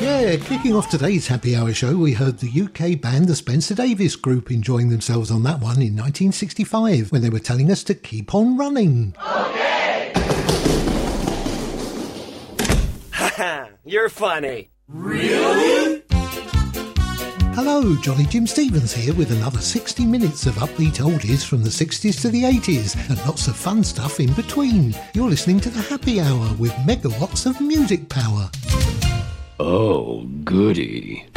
Yeah, kicking off today's Happy Hour show, we heard the UK band the Spencer Davis Group enjoying themselves on that one in 1965 when they were telling us to keep on running. Okay! Haha, you're funny. Really? Hello, Johnny Jim Stevens here with another 60 minutes of upbeat oldies from the 60s to the 80s and lots of fun stuff in between. You're listening to the Happy Hour with megawatts of music power. Oh, goody.